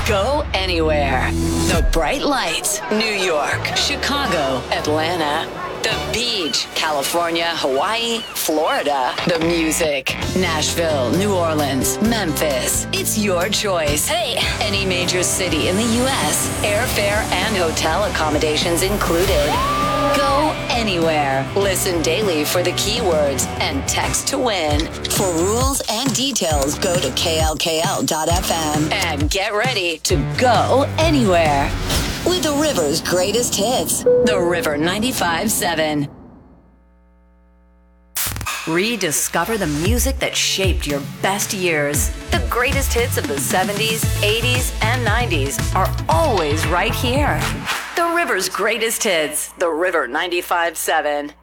Go anywhere. The bright lights, New York, Chicago, Atlanta. The beach, California, Hawaii, Florida. The music, Nashville, New Orleans, Memphis. It's your choice. Hey, any major city in the U.S. Airfare and hotel accommodations included. Go anywhere. Listen daily for the keywords and text to win. For rules and details, go to klkl.fm and get ready to go anywhere with the River's greatest hits. The River 95.7. Rediscover the music that shaped your best years. The greatest hits of the 70s, 80s, and 90s are always right here. The River's greatest hits. The River 95.7.